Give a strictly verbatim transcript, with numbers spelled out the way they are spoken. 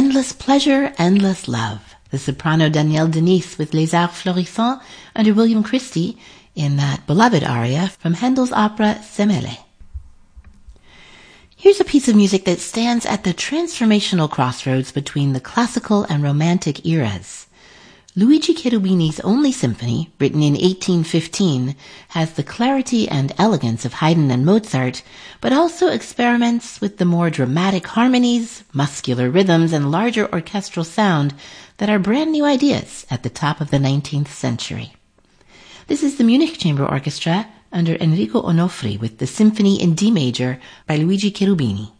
Endless pleasure, endless love. The soprano Danielle Denis with Les Arts Florissants under William Christie in that beloved aria from Handel's opera Semele. Here's a piece of music that stands at the transformational crossroads between the classical and romantic eras. Luigi Cherubini's only symphony, written in eighteen fifteen, has the clarity and elegance of Haydn and Mozart, but also experiments with the more dramatic harmonies, muscular rhythms, and larger orchestral sound that are brand new ideas at the top of the nineteenth century. This is the Munich Chamber Orchestra under Enrico Onofri with the Symphony in D major by Luigi Cherubini.